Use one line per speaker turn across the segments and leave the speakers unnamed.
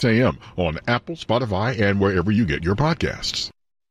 a.m. on Apple, Spotify, and wherever you get your podcasts.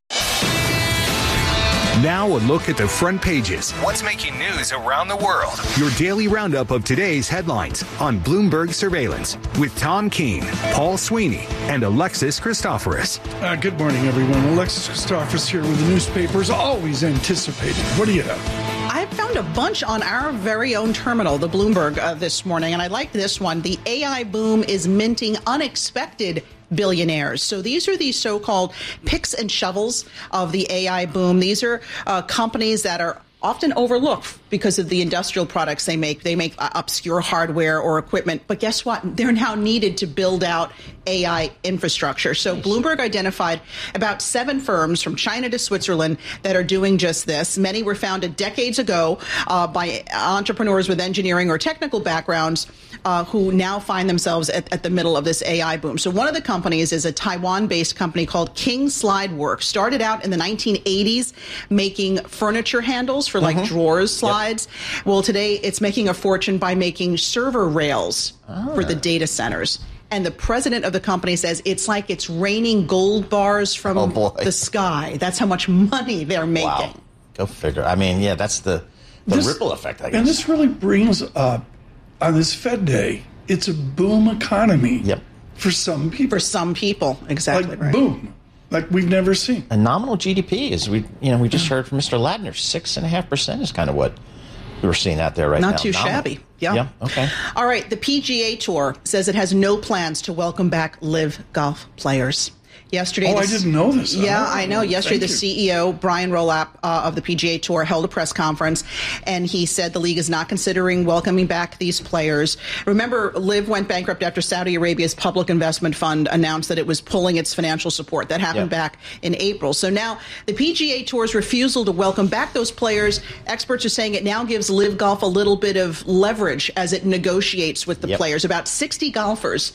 Now a look at the front pages.
What's making news around the world?
Your daily roundup of today's headlines on Bloomberg Surveillance with Tom Keene, Paul Sweeney, and Alexis Christoforous.
Good morning, everyone. Alexis Christoforous here with the newspapers, always anticipating. What do you have?
I found a bunch on our very own terminal, the Bloomberg, this morning, and I like this one. The AI boom is minting unexpected billionaires. So these are the so-called picks and shovels of the AI boom. These are companies that are often overlooked because of the industrial products they make. They make obscure hardware or equipment. But guess what? They're now needed to build out AI infrastructure. So Bloomberg identified about 7 firms from China to Switzerland that are doing just this. Many were founded decades ago by entrepreneurs with engineering or technical backgrounds who now find themselves at the middle of this AI boom. So one of the companies is a Taiwan-based company called King Slide Works. Started out in the 1980s making furniture handles for like drawers, slides. Yep. Well, today it's making a fortune by making server rails for the data centers. And the president of the company says it's like it's raining gold bars from the sky. That's how much money they're making.
Wow. Go figure. I mean, yeah, that's the ripple effect, I guess.
And this really brings up, on this Fed Day, it's a boom economy for some people.
For some people, exactly
like,
right.
Boom. Like we've never seen.
And nominal GDP is, we just heard from Mr. Ladner, 6.5% is kind of what we're seeing out there right now.
Not too shabby. Yeah.
Okay.
All right. The PGA Tour says it has no plans to welcome back live golf players. Yesterday,
I didn't know this.
Yeah, I know. Yesterday, the CEO, Brian Rolap of the PGA Tour, held a press conference, and he said the league is not considering welcoming back these players. Remember, LIV went bankrupt after Saudi Arabia's public investment fund announced that it was pulling its financial support. That happened back in April. So now the PGA Tour's refusal to welcome back those players, experts are saying it now gives LIV Golf a little bit of leverage as it negotiates with the players. About 60 golfers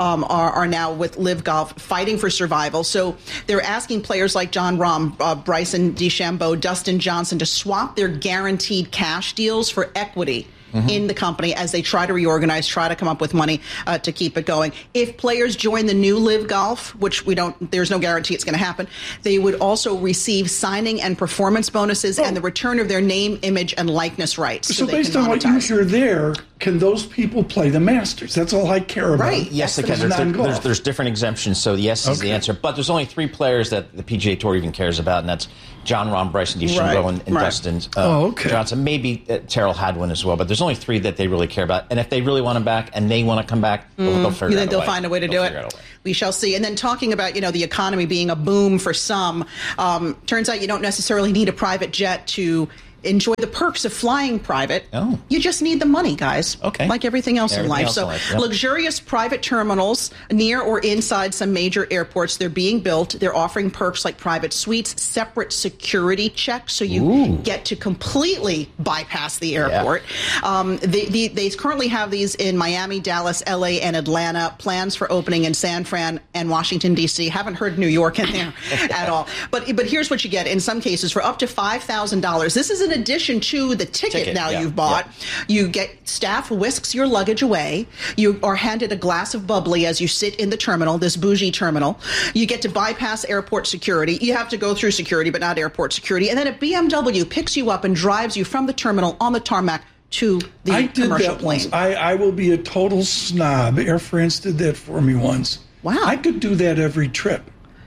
are now with LIV Golf fighting for survival. So they're asking players like Jon Rahm, Bryson DeChambeau, Dustin Johnson to swap their guaranteed cash deals for equity in the company as they try to reorganize, try to come up with money to keep it going. If players join the new LIV Golf, which there's no guarantee it's going to happen, they would also receive signing and performance bonuses and the return of their name, image, and likeness rights.
So based on what you hear there, can those people play the Masters? That's all I care about.
Right.
Yes, they can. There's different exemptions, so yes is the answer. But there's only 3 players that the PGA Tour even cares about, and that's Jon Rahm, Bryson DeChambeau, and Dustin Johnson. Maybe Terrell Hadwin as well, but there's only 3 that they really care about. And if they really want them back and they want to come back, they'll figure out a way.
They'll find a way to do it. We shall see. And then talking about, the economy being a boom for some, turns out you don't necessarily need a private jet to enjoy the perks of flying private. You just need the money, guys. Okay. Like everything else in life. Luxurious private terminals near or inside some major airports, they're being built. They're offering perks like private suites, separate security checks, so you get to completely bypass the airport. They currently have these in Miami, Dallas, LA, and Atlanta. Plans for opening in San Fran and Washington, D.C. Haven't heard New York in there at all. But here's what you get in some cases for up to $5,000. This is an addition to the ticket you've bought. You get staff whisks your luggage away. You are handed a glass of bubbly as you sit in the terminal, this bougie terminal. You get to bypass airport security. You have to go through security, but not airport security. And then a BMW picks you up and drives you from the terminal on the tarmac to the commercial plane.
I will be a total snob. Air France did that for me once.
Wow.
I could do that every trip.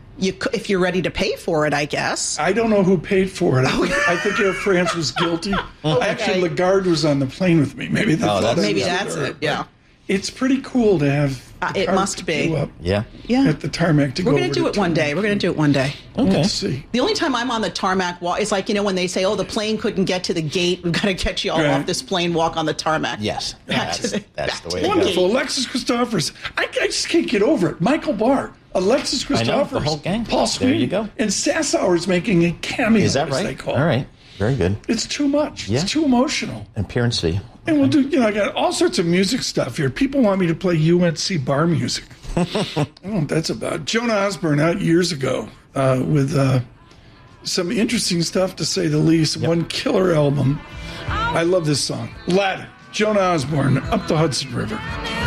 If you're ready to pay for it, I guess.
I don't know who paid for it. I think Air France was guilty. Actually, Lagarde was on the plane with me. Maybe that's it. Yeah. It's pretty cool to have.
It must be.
At the tarmac to go.
We're going to do it one day. We're going to do it one day.
Okay. Let's see.
The only time I'm on the tarmac walk, it's like, when they say, the plane couldn't get to the gate. We've got to get you all off this plane, walk on the tarmac.
Yes. That's the way to go.
Wonderful. Alexis Christoforous. I just can't get over it. Michael Barr. Alexis Christoforous.
The whole gang.
Paul Sweeney.
There you go.
And Sassower's making a cameo.
Is that right?
They call
all right. Very good.
It's too much. It's too emotional.
Appearance fee.
And we'll do, I got all sorts of music stuff here. People want me to play UNC bar music. I don't know what that's about. Joan Osborne out years ago with some interesting stuff, to say the least. One killer album. I love this song. Ladder. Joan Osborne, Up the Hudson River.